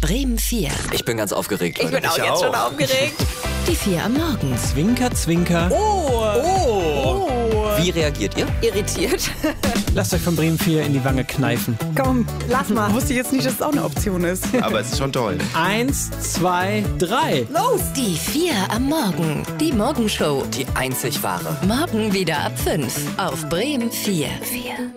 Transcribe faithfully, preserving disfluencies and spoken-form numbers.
Bremen vier. Ich bin ganz aufgeregt. Ich Leute. bin auch Ich jetzt auch. schon aufgeregt. Die vier am Morgen. Zwinker, zwinker. Oh, Oh. Wie reagiert ihr? irritiert. Lasst euch von Bremen vier in die Wange kneifen. Komm, lass mal. Wusste ich jetzt nicht, dass es auch eine Option ist. Aber es ist schon toll. Eins, zwei, drei. Los! Die vier am Morgen. Die Morgenshow. Die einzig wahre. Morgen wieder ab fünf auf Bremen vier.